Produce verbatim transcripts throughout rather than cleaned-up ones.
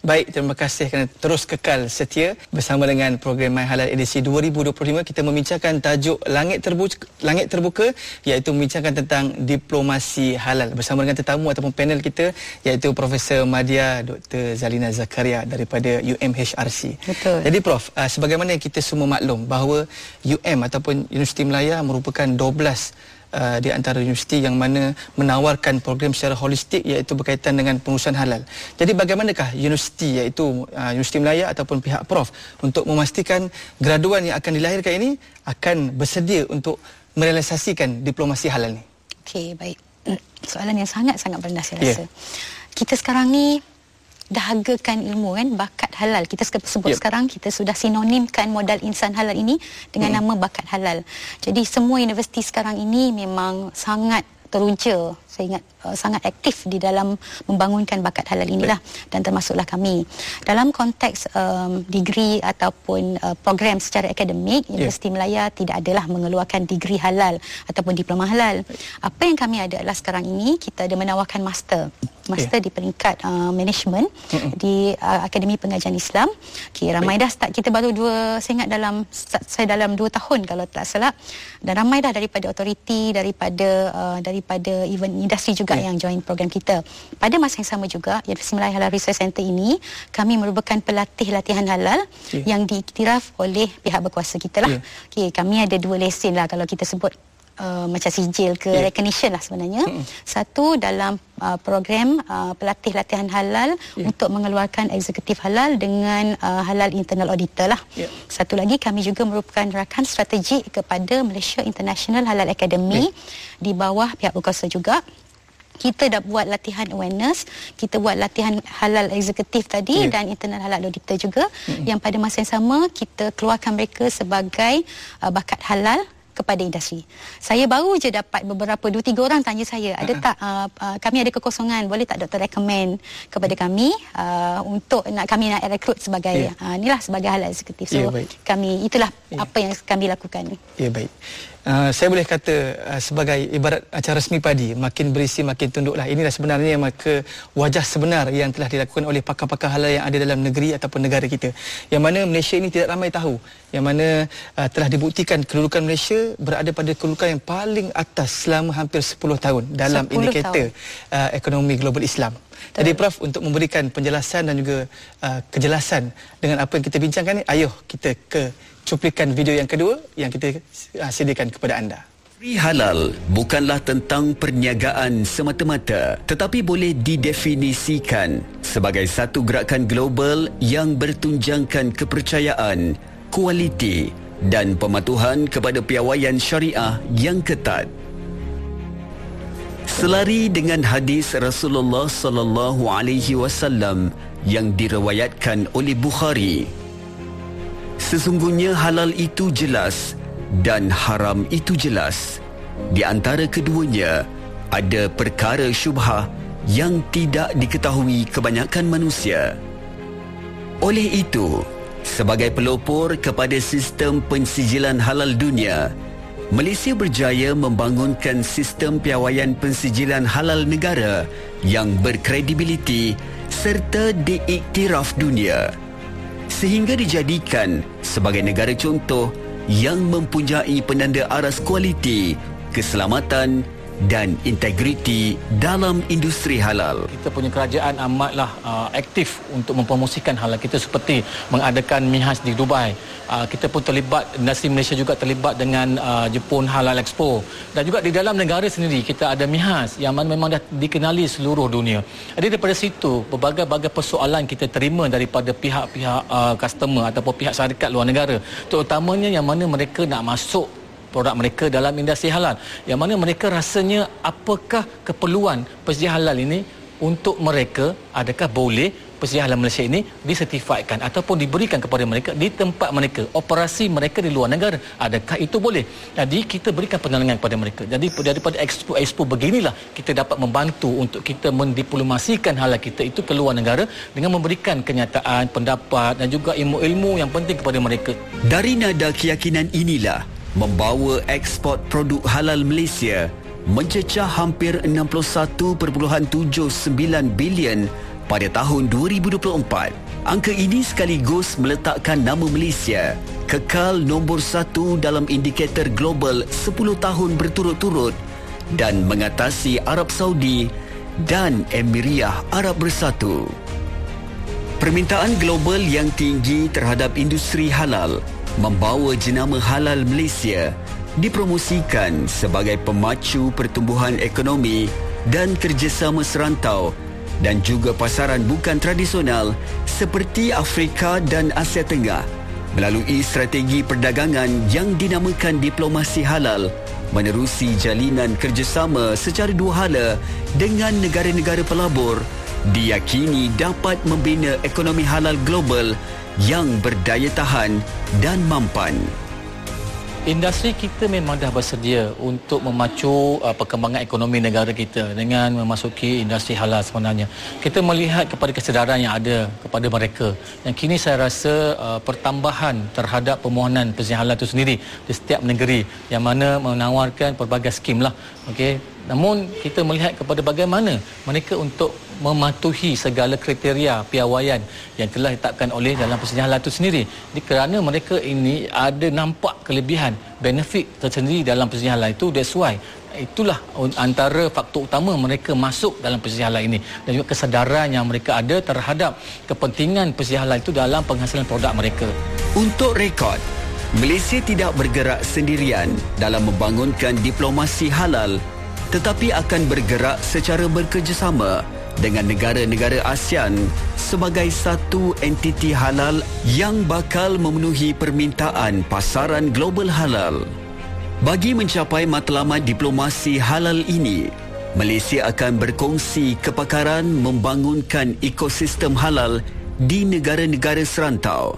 Baik, terima kasih kerana terus kekal setia bersama dengan program My Halal edisi dua ribu dua puluh lima. Kita membincangkan tajuk Langit Terbuka, Langit Terbuka iaitu membincangkan tentang diplomasi halal bersama dengan tetamu ataupun panel kita iaitu Profesor Madya Doktor Zalina Zakaria daripada U M H R C. Betul. Jadi Prof, sebagaimana kita semua maklum bahawa U M ataupun Universiti Melaya merupakan dua belas Uh, di antara universiti yang mana menawarkan program secara holistik iaitu berkaitan dengan pengurusan halal. Jadi bagaimanakah universiti iaitu uh, Universiti Melaya ataupun pihak Prof untuk memastikan graduan yang akan dilahirkan ini akan bersedia untuk merealisasikan diplomasi halal ni? Okey, baik. Soalan yang sangat-sangat rendah saya yeah. rasa. Kita sekarang ni dahagakan ilmu kan, bakat halal. Kita sebut yep. sekarang kita sudah sinonimkan modal insan halal ini dengan hmm. nama bakat halal. Jadi semua universiti sekarang ini memang sangat teruja, saya ingat uh, sangat aktif di dalam membangunkan bakat halal inilah, dan termasuklah kami. Dalam konteks um, degree ataupun uh, program secara akademik, yeah. Universiti Melaya tidak adalah mengeluarkan degree halal ataupun diploma halal. Apa yang kami ada adalah sekarang ini kita ada menawarkan master. Master yeah. di peringkat uh, management mm-hmm. di uh, Akademi Pengajian Islam. Okay, ramai Baik. dah start, kita baru dua, saya ingat dalam saya dalam dua tahun kalau tak salah, dan ramai dah daripada authority, daripada uh, daripada even industri juga yeah. yang join program kita. Pada masa yang sama juga, Universiti Melaya Halal Research Center ini kami merupakan pelatih latihan halal yeah. yang diiktiraf oleh pihak berkuasa kita lah. Yeah. Okay, kami ada dua lesen lah kalau kita sebut. Uh, macam sijil ke yeah. recognition lah sebenarnya. Mm-hmm. Satu dalam uh, program uh, pelatih latihan halal yeah. untuk mengeluarkan eksekutif halal dengan uh, halal internal auditor lah. Yeah. Satu lagi kami juga merupakan rakan strategik kepada Malaysia International Halal Academy yeah. di bawah pihak berkuasa juga. Kita dah buat latihan awareness, kita buat latihan halal eksekutif tadi yeah. dan internal halal auditor juga mm-hmm. yang pada masa yang sama kita keluarkan mereka sebagai uh, bakat halal kepada industri. Saya baru je dapat beberapa dua tiga orang tanya saya, ada tak uh, uh, kami ada kekosongan, boleh tak doktor recommend kepada kami uh, untuk nak kami nak rekrut sebagai yeah. uh, inilah sebagai halal eksekutif. So yeah, kami itulah yeah. apa yang kami lakukan. Ya yeah, baik. Uh, saya boleh kata uh, sebagai ibarat acara resmi padi, makin berisi makin tunduklah. Inilah sebenarnya maka wajah sebenar yang telah dilakukan oleh pakar-pakar halal yang ada dalam negeri ataupun negara kita. Yang mana Malaysia ini tidak ramai tahu, yang mana uh, telah dibuktikan kedudukan Malaysia berada pada kedudukan yang paling atas selama hampir sepuluh tahun dalam indikator uh, ekonomi global Islam. Betul. Jadi Prof, untuk memberikan penjelasan dan juga uh, kejelasan dengan apa yang kita bincangkan ni, ayuh kita ke cuplikan video yang kedua yang kita uh, sediakan kepada anda. Free halal bukanlah tentang perniagaan semata-mata, tetapi boleh didefinisikan sebagai satu gerakan global yang bertunjangkan kepercayaan, kualiti dan pematuhan kepada piawaian syariah yang ketat. Selari dengan hadis Rasulullah sallallahu alaihi wasallam yang diriwayatkan oleh Bukhari, sesungguhnya halal itu jelas dan haram itu jelas. Di antara keduanya ada perkara syubhah yang tidak diketahui kebanyakan manusia. Oleh itu, sebagai pelopor kepada sistem pensijilan halal dunia, Malaysia berjaya membangunkan sistem piawaian pensijilan halal negara yang berkredibiliti serta diiktiraf dunia, sehingga dijadikan sebagai negara contoh yang mempunyai penanda aras kualiti, keselamatan dan integriti dalam industri halal. Kita punya kerajaan amatlah uh, aktif untuk mempromosikan halal kita, seperti mengadakan MIHAS di Dubai. Uh, kita pun terlibat, industri Malaysia juga terlibat dengan uh, Jepun Halal Expo, dan juga di dalam negara sendiri kita ada MIHAS yang mana memang dah dikenali seluruh dunia. Jadi daripada situ berbagai-bagai persoalan kita terima daripada pihak-pihak uh, customer ataupun pihak syarikat luar negara, terutamanya yang mana mereka nak masuk produk mereka dalam industri halal, yang mana mereka rasanya apakah keperluan pensedia halal ini untuk mereka, adakah boleh pensedia halal Malaysia ini disertifikatkan ataupun diberikan kepada mereka di tempat mereka, operasi mereka di luar negara, adakah itu boleh? Jadi kita berikan penerangan kepada mereka. Jadi daripada expo-expo beginilah kita dapat membantu untuk kita mendiplomasikan halal kita itu ke luar negara dengan memberikan kenyataan, pendapat dan juga ilmu-ilmu yang penting kepada mereka. Dari nada keyakinan inilah membawa ekspor produk halal Malaysia mencecah hampir enam puluh satu perpuluhan tujuh sembilan bilion pada tahun dua ribu dua puluh empat. Angka ini sekaligus meletakkan nama Malaysia kekal nombor satu dalam indikator global sepuluh tahun berturut-turut dan mengatasi Arab Saudi dan Emiriyah Arab Bersatu. Permintaan global yang tinggi terhadap industri halal membawa jenama Halal Malaysia dipromosikan sebagai pemacu pertumbuhan ekonomi dan kerjasama serantau dan juga pasaran bukan tradisional seperti Afrika dan Asia Tengah melalui strategi perdagangan yang dinamakan diplomasi halal menerusi jalinan kerjasama secara dua hala dengan negara-negara pelabur diyakini dapat membina ekonomi halal global yang berdaya tahan dan mampan. Industri kita memang dah bersedia untuk memacu uh, perkembangan ekonomi negara kita dengan memasuki industri halal sebenarnya. Kita melihat kepada kesedaran yang ada kepada mereka. Yang kini saya rasa uh, pertambahan terhadap permohonan persediaan halal itu sendiri di setiap negeri yang mana menawarkan pelbagai skim lah. Okey. Namun kita melihat kepada bagaimana mereka untuk mematuhi segala kriteria piawaian yang telah ditetapkan oleh dalam persediaan halal itu sendiri. Jadi kerana mereka ini ada nampak kelebihan benefit tersendiri dalam persediaan halal itu, that's why itulah antara faktor utama mereka masuk dalam persediaan halal ini dan juga kesedaran yang mereka ada terhadap kepentingan persediaan halal itu dalam penghasilan produk mereka. Untuk rekod, Malaysia tidak bergerak sendirian dalam membangunkan diplomasi halal tetapi akan bergerak secara bekerjasama dengan negara-negara ASEAN sebagai satu entiti halal yang bakal memenuhi permintaan pasaran global halal. Bagi mencapai matlamat diplomasi halal ini, Malaysia akan berkongsi kepakaran membangunkan ekosistem halal di negara-negara serantau.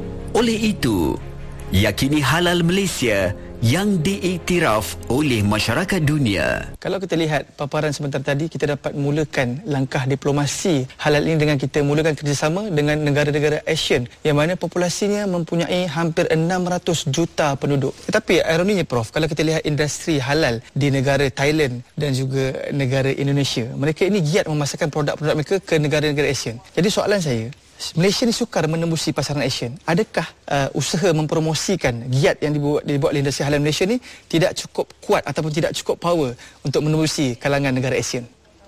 Oleh itu, yakini Halal Malaysia yang diiktiraf oleh masyarakat dunia. Kalau kita lihat paparan sebentar tadi, kita dapat mulakan langkah diplomasi halal ini dengan kita mulakan kerjasama dengan negara-negara ASEAN yang mana populasinya mempunyai hampir enam ratus juta penduduk. Tetapi ironinya Prof, kalau kita lihat industri halal di negara Thailand dan juga negara Indonesia, mereka ini giat memasarkan produk-produk mereka ke negara-negara ASEAN. Jadi soalan saya, Malaysia ni sukar menembusi pasaran ASEAN. Adakah uh, usaha mempromosikan giat yang dibuat, dibuat oleh industri halal Malaysia ni tidak cukup kuat ataupun tidak cukup power untuk menembusi kalangan negara ASEAN?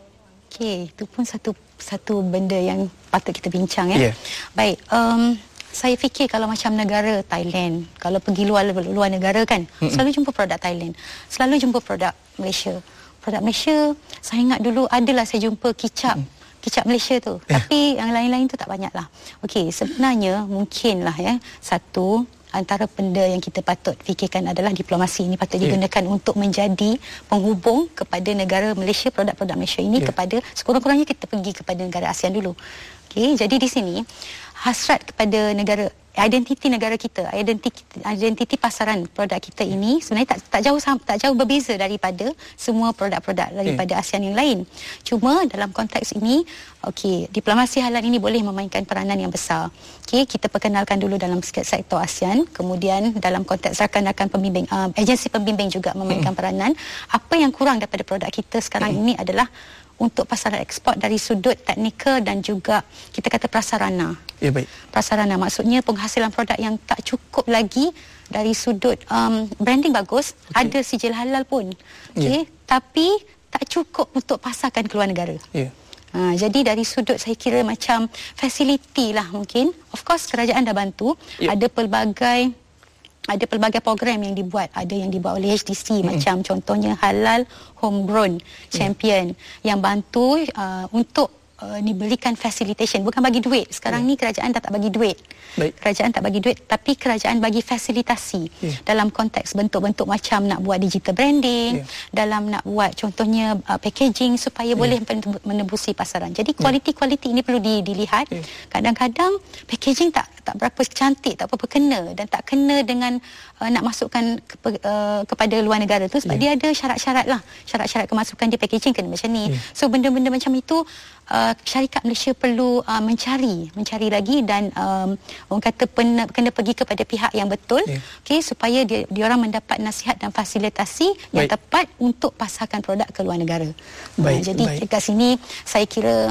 Okey, itu pun satu satu benda yang patut kita bincang ya. Yeah. Baik, um, saya fikir kalau macam negara Thailand, kalau pergi luar luar negara kan, mm-mm, selalu jumpa produk Thailand, selalu jumpa produk Malaysia. Produk Malaysia, saya ingat dulu adalah saya jumpa kicap. Mm. Kicap Malaysia tu. Yeah. Tapi yang lain-lain tu tak banyak lah. Okey, sebenarnya mungkinlah ya, satu antara benda yang kita patut fikirkan adalah diplomasi ini patut yeah. digunakan untuk menjadi penghubung kepada negara Malaysia, produk-produk Malaysia ini yeah. kepada, sekurang-kurangnya kita pergi kepada negara ASEAN dulu. Okey, jadi di sini hasrat kepada negara, identiti negara kita, identiti identiti pasaran produk kita ini sebenarnya tak tak jauh tak jauh berbeza daripada semua produk-produk daripada okay. ASEAN yang lain. Cuma dalam konteks ini, okey, diplomasi halal ini boleh memainkan peranan yang besar. Okey, kita perkenalkan dulu dalam sektor ASEAN, kemudian dalam konteks rakan-rakan pembimbing, uh, agensi pembimbing juga memainkan hmm. peranan. Apa yang kurang daripada produk kita sekarang hmm. ini adalah untuk pasaran ekspor dari sudut teknikal dan juga kita kata prasarana. Ya, baik. Prasarana maksudnya penghasilan produk yang tak cukup lagi dari sudut um, branding bagus, okay. ada sijil halal pun. Okey, yeah. tapi tak cukup untuk pasarkan ke luar negara. Ya. Yeah. Ha, jadi dari sudut saya kira macam fasiliti lah mungkin. Of course kerajaan dah bantu, yeah. ada pelbagai ada pelbagai program yang dibuat, ada yang dibuat oleh H D C mm-hmm. macam contohnya Halal Homegrown Champion mm. yang bantu uh, untuk uh, diberikan facilitation, bukan bagi duit. Sekarang mm. ni kerajaan dah tak bagi duit. Baik. Kerajaan tak bagi duit, tapi kerajaan bagi fasilitasi yeah. dalam konteks bentuk-bentuk macam nak buat digital branding, yeah. dalam nak buat contohnya uh, packaging supaya yeah. boleh menembusi pasaran. Jadi kualiti-kualiti ini perlu di, dilihat. Yeah. Kadang-kadang packaging tak tak berapa cantik, tak berapa kena dan tak kena dengan uh, nak masukkan ke, uh, kepada luar negara tu sebab yeah. dia ada syarat-syarat lah, syarat-syarat kemasukan di packaging kena macam ni. Yeah. So benda-benda macam itu uh, syarikat Malaysia perlu uh, mencari, mencari lagi dan um, orang kata pena, kena pergi kepada pihak yang betul, yeah. okey, supaya dia diorang mendapat nasihat dan fasilitasi yang baik. tepat untuk pasarkan produk ke luar negara. Baik, uh, jadi baik. Dekat sini saya kira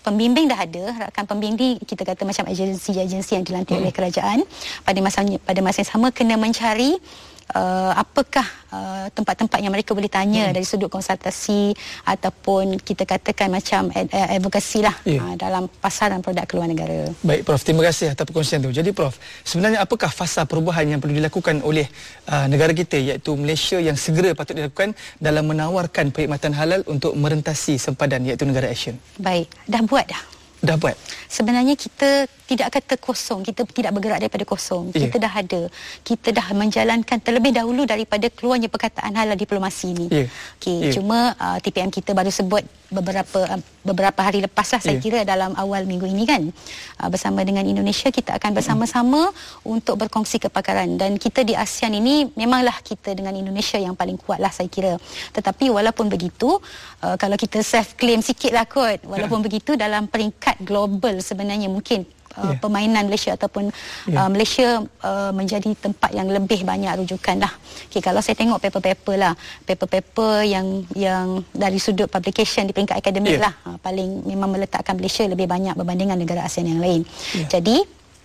pembimbing dah ada. Rakan pembimbing kita kata macam agensi-agensi yang dilantik hmm. oleh kerajaan. Pada masa pada masa yang sama kena mencari Uh, apakah uh, tempat-tempat yang mereka boleh tanya hmm. dari sudut konsultasi ataupun kita katakan macam ad, uh, advokasi lah yeah. uh, dalam pasaran produk keluar negara. Baik Prof, terima kasih atas perkongsian tu. Jadi Prof, sebenarnya apakah fasa perubahan yang perlu dilakukan oleh uh, negara kita iaitu Malaysia yang segera patut dilakukan dalam menawarkan perkhidmatan halal untuk merentasi sempadan iaitu negara Asian? Baik, dah buat dah. Dah buat? Sebenarnya kita tidak kata kosong, kita tidak bergerak daripada kosong. Yeah. Kita dah ada. Kita dah menjalankan terlebih dahulu daripada keluarnya perkataan halal diplomasi ini. Yeah. Okey, yeah. Cuma uh, T P M kita baru sebut beberapa uh, beberapa hari lepas lah saya yeah. kira dalam awal minggu ini kan. Uh, bersama dengan Indonesia kita akan bersama-sama mm. untuk berkongsi kepakaran, dan kita di ASEAN ini memanglah kita dengan Indonesia yang paling kuat lah saya kira. Tetapi walaupun begitu, uh, kalau kita self claim sikit lah kot, walaupun yeah. begitu dalam peringkat global sebenarnya mungkin uh, yeah. permainan Malaysia ataupun yeah. uh, Malaysia uh, menjadi tempat yang lebih banyak rujukan lah. Okay, kalau saya tengok paper-paper lah, paper-paper yang yang dari sudut publication di peringkat akademik yeah. lah, uh, paling memang meletakkan Malaysia lebih banyak berbandingan negara ASEAN yang lain. Yeah. Jadi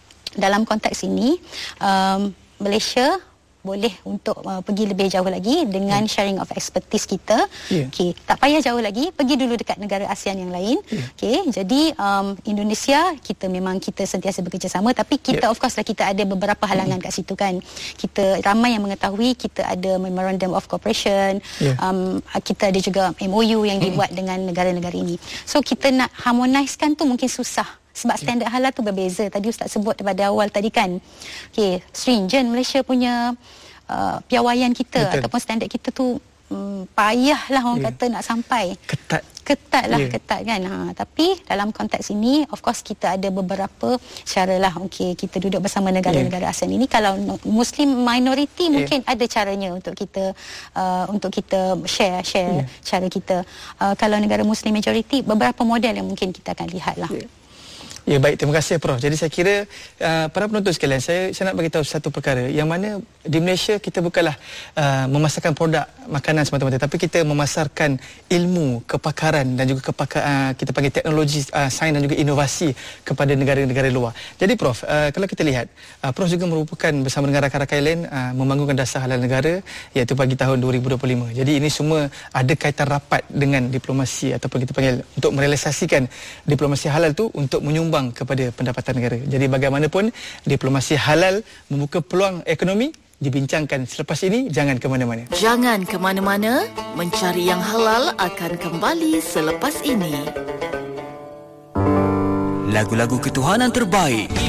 dalam konteks ini um, Malaysia boleh untuk uh, pergi lebih jauh lagi dengan yeah. sharing of expertise kita. Yeah. Okey, tak payah jauh lagi, pergi dulu dekat negara ASEAN yang lain. Yeah. Okey, jadi um, Indonesia kita memang kita sentiasa bekerjasama, tapi kita yeah. of course lah kita ada beberapa halangan mm. kat situ kan. Kita ramai yang mengetahui kita ada Memorandum of Cooperation, yeah. um, kita ada juga M O U yang dibuat mm. dengan negara-negara ini. So kita nak harmonizekan tu mungkin susah. Sebab standard halal tu berbeza. Tadi Ustaz sebut pada awal tadi kan. Okey, stringent Malaysia punya uh, piawaian kita. Betul. Ataupun standard kita tu um, payahlah orang yeah. kata nak sampai. Ketat. Ketat lah, yeah. ketat kan. Ha, tapi dalam konteks ini, of course kita ada beberapa cara lah. Okey, kita duduk bersama negara-negara yeah. ASEAN ini. Kalau Muslim minority yeah. mungkin ada caranya untuk kita uh, untuk kita share share yeah. cara kita. Uh, kalau negara Muslim majority, beberapa model yang mungkin kita akan lihat lah. Yeah. Ya, baik, terima kasih Prof. Jadi saya kira uh, para penonton sekalian, saya saya nak bagi tahu satu perkara yang mana di Malaysia kita bukanlah uh, memasarkan produk makanan semata-mata, tapi kita memasarkan ilmu, kepakaran dan juga kepakar, uh, kita panggil teknologi, uh, sains dan juga inovasi kepada negara-negara luar. Jadi Prof, uh, kalau kita lihat, uh, Prof juga merupakan bersama dengan rakan-rakan lain uh, membangunkan dasar halal negara iaitu pagi tahun dua ribu dua puluh lima. Jadi ini semua ada kaitan rapat dengan diplomasi ataupun kita panggil untuk merealisasikan diplomasi halal tu untuk menyumbang kepada pendapatan negara. Jadi bagaimanapun diplomasi halal membuka peluang ekonomi dibincangkan selepas ini. Jangan ke mana-mana. Jangan ke mana-mana. Mencari yang halal akan kembali selepas ini. Lagu-lagu ketuhanan terbaik